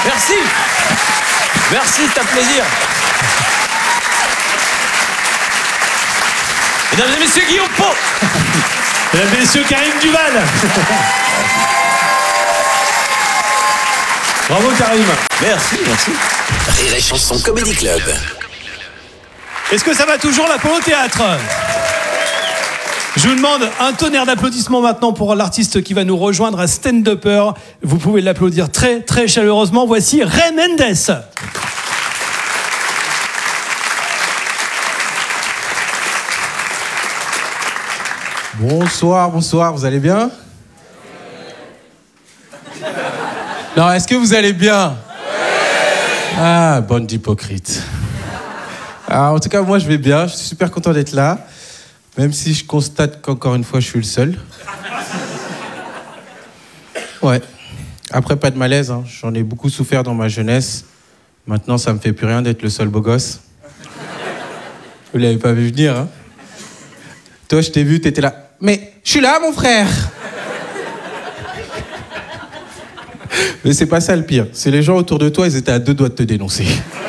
Merci. Merci, c'est un plaisir. Mesdames et messieurs, Guillaume Pau. Mesdames et messieurs, Karim Duval. Bravo Karim. Merci, merci. Rire et Chanson Comedy Club. Est-ce que ça va toujours l'Apollo Théâtre ? Je vous demande un tonnerre d'applaudissements maintenant pour l'artiste qui va nous rejoindre à stand-upper. Vous pouvez l'applaudir très très chaleureusement. Voici Ray Mendes. Bonsoir, vous allez bien ? Non, est-ce que vous allez bien ? Ah, bande d'hypocrites. En tout cas, moi je vais bien, je suis super content d'être là, même si je constate qu'encore une fois je suis le seul. Ouais, après pas de malaise, hein. J'en ai beaucoup souffert dans ma jeunesse. Maintenant ça me fait plus rien d'être le seul beau gosse. Vous l'avez pas vu venir, hein ? Toi je t'ai vu, t'étais là. Mais je suis là, mon frère. Mais c'est pas ça le pire. C'est les gens autour de toi, ils étaient à 2 doigts de te dénoncer.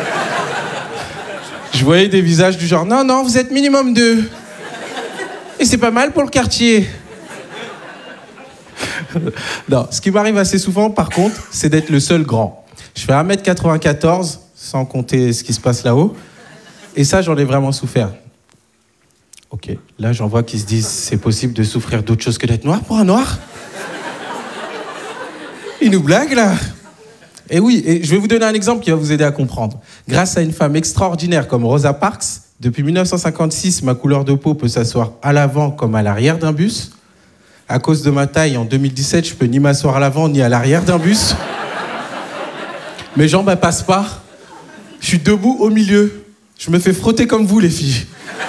Je voyais des visages du genre, non, vous êtes minimum 2. Et c'est pas mal pour le quartier. Non, ce qui m'arrive assez souvent, par contre, c'est d'être le seul grand. Je fais 1m94, sans compter ce qui se passe là-haut. Et ça, j'en ai vraiment souffert. Ok, là j'en vois qui se disent c'est possible de souffrir d'autre chose que d'être noir pour un noir ? Ils nous blaguent là ? Et oui, et je vais vous donner un exemple qui va vous aider à comprendre. Grâce à une femme extraordinaire comme Rosa Parks, depuis 1956, ma couleur de peau peut s'asseoir à l'avant comme à l'arrière d'un bus. À cause de ma taille, en 2017, je peux ni m'asseoir à l'avant ni à l'arrière d'un bus. Mes jambes elles passent pas. Je suis debout au milieu. Je me fais frotter comme vous les filles.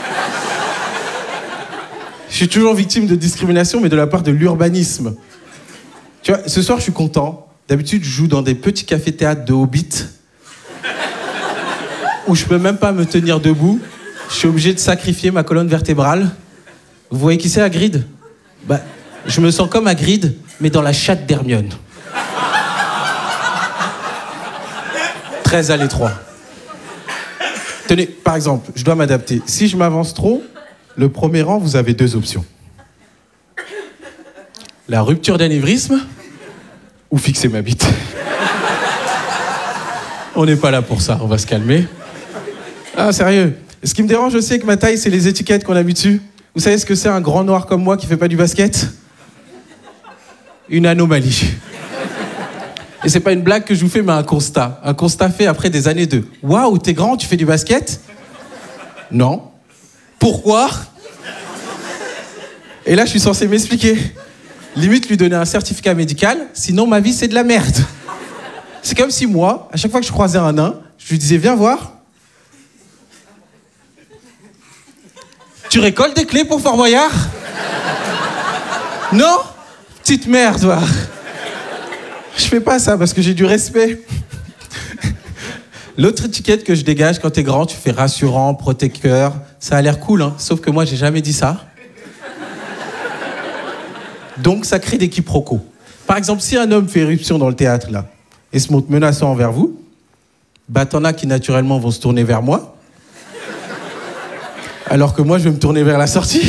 Je suis toujours victime de discrimination, mais de la part de l'urbanisme. Tu vois, ce soir, je suis content. D'habitude, je joue dans des petits cafés-théâtres de Hobbit, où je peux même pas me tenir debout. Je suis obligé de sacrifier ma colonne vertébrale. Vous voyez qui c'est, Hagrid ? Bah, je me sens comme Hagrid, mais dans la chatte d'Hermione. Très à l'étroit. Tenez, par exemple, je dois m'adapter. Si je m'avance trop, le premier rang, vous avez 2 options. La rupture d'anévrisme ou fixer ma bite. On n'est pas là pour ça, on va se calmer. Ah, sérieux. Ce qui me dérange aussi avec ma taille, c'est les étiquettes qu'on a mis dessus. Vous savez ce que c'est un grand noir comme moi qui fait pas du basket ? Une anomalie. Et c'est pas une blague que je vous fais, mais un constat. Un constat fait après des années de « Waouh, t'es grand, tu fais du basket ?» Non. Pourquoi ? Et là, je suis censé m'expliquer. Limite, lui donner un certificat médical, sinon ma vie, c'est de la merde. C'est comme si moi, à chaque fois que je croisais un nain, je lui disais « Viens voir. Tu récoltes des clés pour Fort Boyard ? Non ? Petite merde, toi. Je fais pas ça parce que j'ai du respect. L'autre étiquette que je dégage quand t'es grand, tu fais rassurant, protecteur. Ça a l'air cool, hein, sauf que moi, j'ai jamais dit ça. Donc, ça crée des quiproquos. Par exemple, si un homme fait éruption dans le théâtre, là, et se montre menaçant envers vous, bah, t'en as qui, naturellement, vont se tourner vers moi. Alors que moi, je vais me tourner vers la sortie.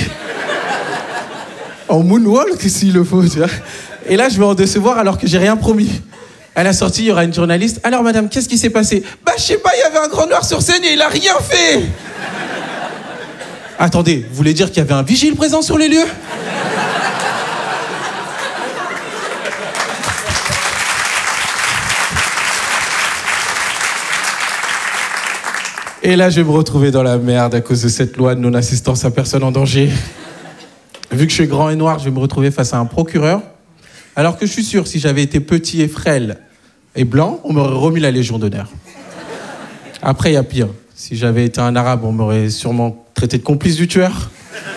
En moonwalk, s'il le faut, tu vois. Et là, je vais en décevoir alors que j'ai rien promis. À la sortie, il y aura une journaliste. « Alors, madame, qu'est-ce qui s'est passé ?»« Bah, je sais pas, il y avait un grand noir sur scène et il a rien fait !» Attendez, vous voulez dire qu'il y avait un vigile présent sur les lieux ? Et là, je vais me retrouver dans la merde à cause de cette loi de non-assistance à personne en danger. Vu que je suis grand et noir, je vais me retrouver face à un procureur. Alors que je suis sûr, si j'avais été petit et frêle et blanc, on m'aurait remis la Légion d'honneur. Après, il y a pire. Si j'avais été un arabe, on m'aurait sûrement traité de complice du tueur.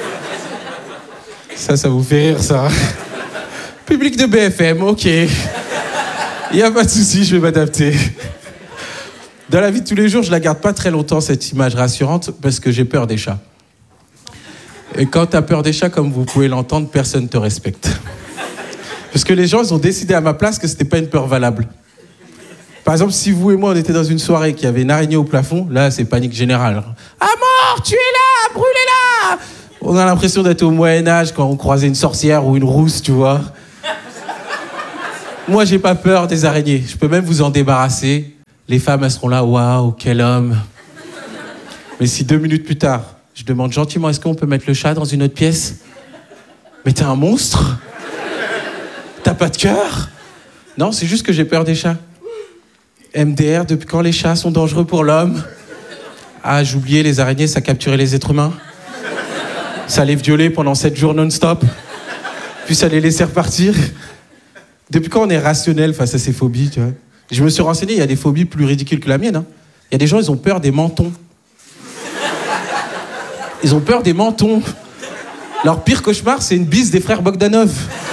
Ça vous fait rire, ça. Public de BFM, ok. Il n'y a pas de souci, je vais m'adapter. Dans la vie de tous les jours, je la garde pas très longtemps, cette image rassurante, parce que j'ai peur des chats. Et quand t'as peur des chats, comme vous pouvez l'entendre, personne ne te respecte. Parce que les gens, ils ont décidé à ma place que c'était pas une peur valable. Par exemple, si vous et moi, on était dans une soirée qui avait une araignée au plafond, là, c'est panique générale. À mort, tu es là, brûlez-la. On a l'impression d'être au Moyen-Âge quand on croisait une sorcière ou une rousse, tu vois. Moi, j'ai pas peur des araignées. Je peux même vous en débarrasser. Les femmes, elles seront là, waouh, quel homme. Mais si 2 minutes plus tard, je demande gentiment, est-ce qu'on peut mettre le chat dans une autre pièce? Mais t'es un monstre? T'as pas de cœur? Non, c'est juste que j'ai peur des chats. MDR, depuis quand les chats sont dangereux pour l'homme? Ah, j'oubliais, les araignées, ça capturait les êtres humains. Ça les violait pendant 7 jours non-stop. Puis ça les laissait repartir. Depuis quand on est rationnel face à ces phobies, tu vois? Je me suis renseigné, il y a des phobies plus ridicules que la mienne. Hein. Il y a des gens, ils ont peur des mentons. Ils ont peur des mentons. Leur pire cauchemar, c'est une bise des frères Bogdanov.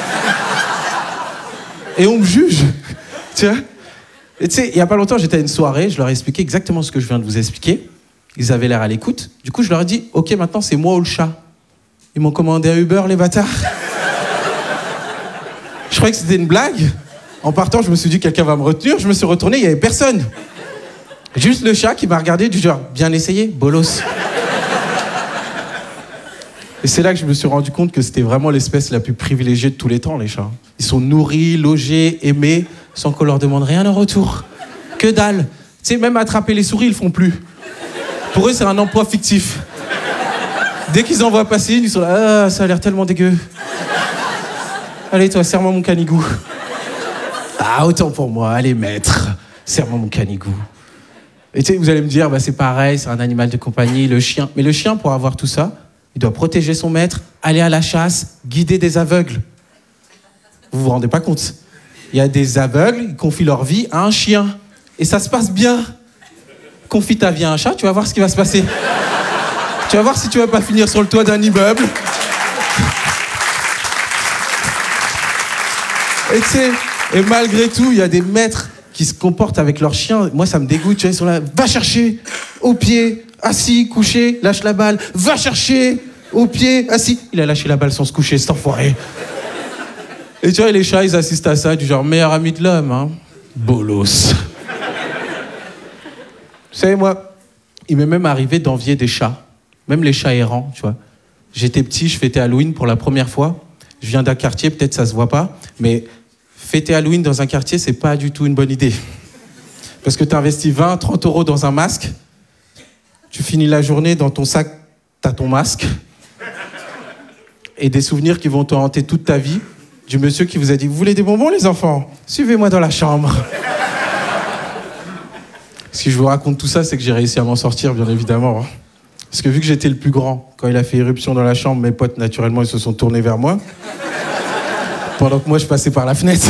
Et on me juge. Tu vois? Et tu sais, il y a pas longtemps, j'étais à une soirée, je leur ai expliqué exactement ce que je viens de vous expliquer. Ils avaient l'air à l'écoute. Du coup, je leur ai dit, ok, maintenant, c'est moi ou le chat. Ils m'ont commandé un Uber, les bâtards. Je croyais que c'était une blague. En partant, je me suis dit, quelqu'un va me retenir. Je me suis retourné, il n'y avait personne. Juste le chat qui m'a regardé du genre, bien essayé, bolos. Et c'est là que je me suis rendu compte que c'était vraiment l'espèce la plus privilégiée de tous les temps, les chats. Ils sont nourris, logés, aimés, sans qu'on leur demande rien en retour. Que dalle. Tu sais, même attraper les souris, ils le font plus. Pour eux, c'est un emploi fictif. Dès qu'ils en voient passer une, ils sont là, ah, ça a l'air tellement dégueu. Allez, toi, serre-moi mon canigou. Ah, autant pour moi, allez, maître, serre-moi mon canigou. Et tu sais, vous allez me dire, bah, c'est pareil, c'est un animal de compagnie, le chien. Mais le chien, pour avoir tout ça, il doit protéger son maître, aller à la chasse, guider des aveugles. Vous vous rendez pas compte? Il y a des aveugles, ils confient leur vie à un chien. Et ça se passe bien. Confie ta vie à un chat, tu vas voir ce qui va se passer. Tu vas voir si tu vas pas finir sur le toit d'un immeuble. Et tu sais, et malgré tout, il y a des maîtres qui se comportent avec leurs chiens. Moi, ça me dégoûte. Tu vois, ils sont là, va chercher, au pied, assis, couché, lâche la balle. Va chercher, au pied, assis. Il a lâché la balle sans se coucher, cet enfoiré. Et tu vois, les chats, ils assistent à ça, du genre, meilleur ami de l'homme, hein. Bolos. Vous savez, moi, il m'est même arrivé d'envier des chats. Même les chats errants, tu vois. J'étais petit, je fêtais Halloween pour la première fois. Je viens d'un quartier, peut-être ça se voit pas, mais fêter Halloween dans un quartier, c'est pas du tout une bonne idée. Parce que tu investis 20, 30 euros dans un masque, tu finis la journée, dans ton sac, t'as ton masque, et des souvenirs qui vont te hanter toute ta vie, du monsieur qui vous a dit « Vous voulez des bonbons, les enfants? Suivez-moi dans la chambre. » Si je vous raconte tout ça, c'est que j'ai réussi à m'en sortir, bien évidemment. Hein. Parce que vu que j'étais le plus grand, quand il a fait éruption dans la chambre, mes potes, naturellement, ils se sont tournés vers moi. Pendant que moi, je passais par la fenêtre.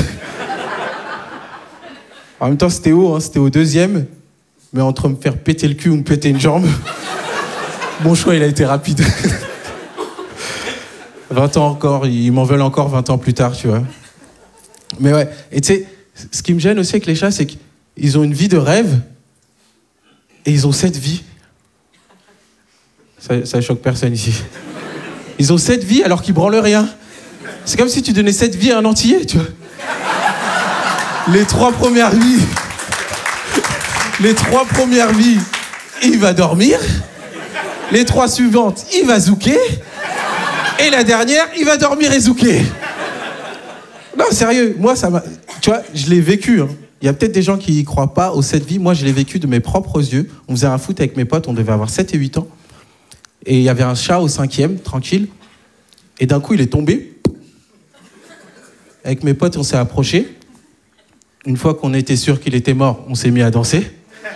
En même temps, c'était haut, hein, c'était au 2e. Mais entre me faire péter le cul ou me péter une jambe, mon choix, il a été rapide. 20 ans encore, ils m'en veulent encore 20 ans plus tard, tu vois. Mais ouais, et tu sais, ce qui me gêne aussi avec les chats, c'est qu'ils ont une vie de rêve et ils ont cette vie. Ça choque personne ici. Ils ont 7 vies alors qu'ils branlent rien. C'est comme si tu donnais 7 vies à un Antillais, tu vois. Les 3 premières vies, il va dormir. Les 3 suivantes, il va zouker. Et la dernière, il va dormir et zouker. Non, sérieux, moi, ça m'a... Tu vois, je l'ai vécu, hein. Il y a peut-être des gens qui y croient pas aux 7 vies. Moi, je l'ai vécu de mes propres yeux. On faisait un foot avec mes potes, on devait avoir 7 et 8 ans. Et il y avait un chat au 5e, tranquille. Et d'un coup, il est tombé. Avec mes potes, on s'est approchés. Une fois qu'on était sûr qu'il était mort, on s'est mis à danser.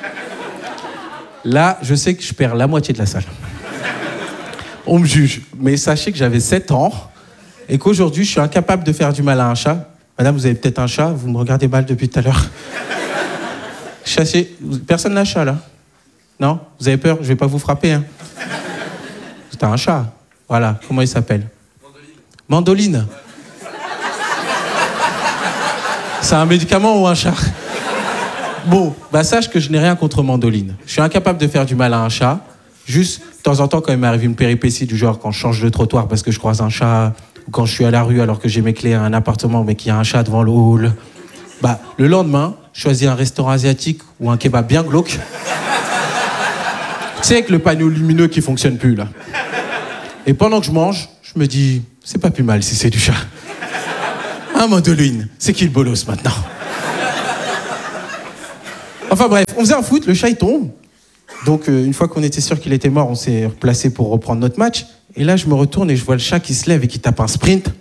Là, je sais que je perds la moitié de la salle. On me juge. Mais sachez que j'avais 7 ans et qu'aujourd'hui, je suis incapable de faire du mal à un chat. Madame, vous avez peut-être un chat, vous me regardez mal depuis tout à l'heure. Chassez... Personne n'a un chat, là? Non? Vous avez peur? Je vais pas vous frapper, hein? T'as un chat. Voilà. Comment il s'appelle? Mandoline. C'est un médicament ou un chat? Bon, bah sache que je n'ai rien contre Mandoline. Je suis incapable de faire du mal à un chat. Juste, de temps en temps, quand il m'arrive une péripétie du genre quand je change de trottoir parce que je croise un chat, ou quand je suis à la rue alors que j'ai mes clés à un appartement mais qu'il y a un chat devant le hall, bah, le lendemain, je choisis un restaurant asiatique ou un kebab bien glauque. Tu sais, avec le panneau lumineux qui fonctionne plus, là. Et pendant que je mange, je me dis, c'est pas plus mal si c'est du chat. Un mandoline, c'est qui le bolos maintenant? Enfin bref, on faisait un foot, le chat il tombe. Donc une fois qu'on était sûr qu'il était mort, on s'est replacé pour reprendre notre match. Et là, je me retourne et je vois le chat qui se lève et qui tape un sprint.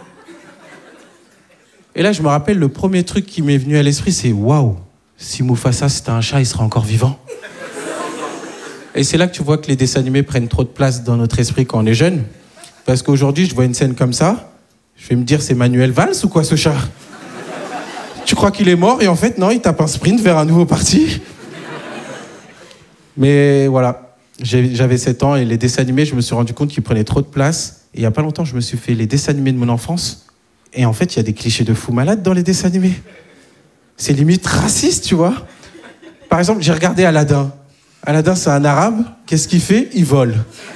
Et là, je me rappelle, le premier truc qui m'est venu à l'esprit, c'est « Waouh, si Mufasa c'était un chat, il serait encore vivant ». Et c'est là que tu vois que les dessins animés prennent trop de place dans notre esprit quand on est jeune. Parce qu'aujourd'hui, je vois une scène comme ça, je vais me dire, c'est Manuel Valls ou quoi ce chat? Tu crois qu'il est mort et en fait, non, il tape un sprint vers un nouveau parti. Mais voilà, j'avais 7 ans et les dessins animés, je me suis rendu compte qu'ils prenaient trop de place. Et il n'y a pas longtemps, je me suis fait les dessins animés de mon enfance. Et en fait, il y a des clichés de fous malades dans les dessins animés. C'est limite raciste, tu vois. Par exemple, j'ai regardé Aladdin. Aladdin, c'est un arabe. Qu'est-ce qu'il fait? Il vole.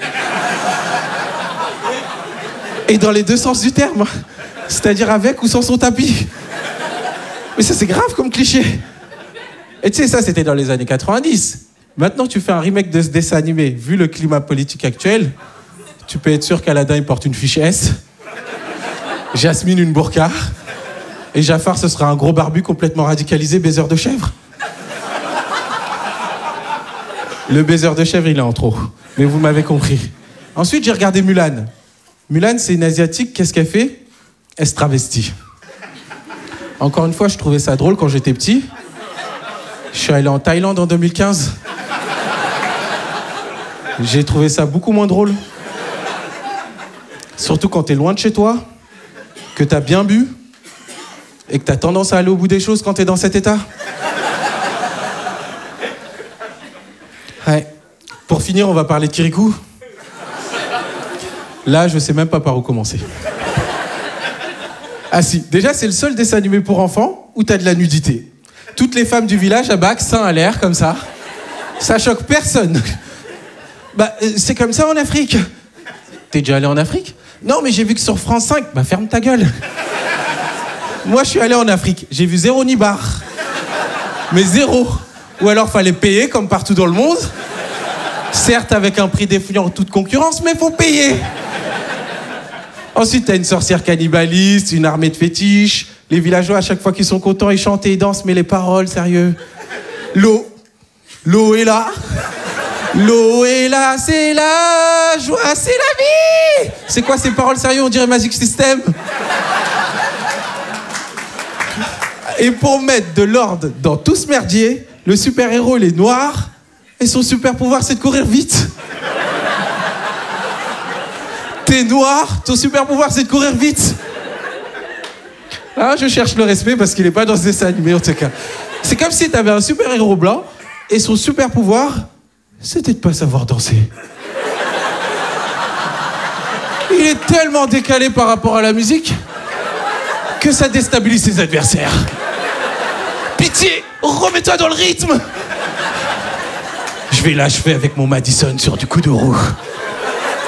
Et dans les deux sens du terme. C'est-à-dire avec ou sans son tapis. Mais ça, c'est grave comme cliché. Et tu sais, ça, c'était dans les années 90. Maintenant, tu fais un remake de ce dessin animé. Vu le climat politique actuel, tu peux être sûr qu'Aladin, il porte une fiche S. Jasmine, une burqa. Et Jafar, ce sera un gros barbu complètement radicalisé, baiser de chèvre. Le baiser de chèvre, il est en trop. Mais vous m'avez compris. Ensuite, j'ai regardé Mulan. Mulan, c'est une Asiatique. Qu'est-ce qu'elle fait? Elle se travestit. Encore une fois, je trouvais ça drôle quand j'étais petit. Je suis allé en Thaïlande en 2015. J'ai trouvé ça beaucoup moins drôle. Surtout quand t'es loin de chez toi, que t'as bien bu, et que t'as tendance à aller au bout des choses quand t'es dans cet état. Ouais. Pour finir, on va parler de Kirikou. Là, je sais même pas par où commencer. Ah si, déjà, c'est le seul dessin animé pour enfants où t'as de la nudité. Toutes les femmes du village à bac, seins à l'air, comme ça. Ça choque personne. Bah, c'est comme ça en Afrique. T'es déjà allé en Afrique? Non, mais j'ai vu que sur France 5, bah ferme ta gueule. Moi, je suis allé en Afrique. J'ai vu 0 nibar. Mais 0. Ou alors, fallait payer, comme partout dans le monde. Certes, avec un prix défiant toute concurrence, mais faut payer. Ensuite, t'as une sorcière cannibaliste, une armée de fétiches. Les villageois, à chaque fois qu'ils sont contents, ils chantent et ils dansent, mais les paroles, sérieux. L'eau est là. L'eau est là, c'est la joie, c'est la vie. C'est quoi ces paroles, sérieux? On dirait Magic System. Et pour mettre de l'ordre dans tout ce merdier, le super-héros, il est noir, et son super-pouvoir, c'est de courir vite. T'es noir, ton super-pouvoir, c'est de courir vite. Ah, je cherche le respect parce qu'il est pas dans ce dessin animé, en tout cas. C'est comme si t'avais un super-héros blanc, et son super-pouvoir, c'était de pas savoir danser. Il est tellement décalé par rapport à la musique que ça déstabilise ses adversaires. Pitié, remets-toi dans le rythme. Je vais l'achever avec mon Madison sur du coup de roue.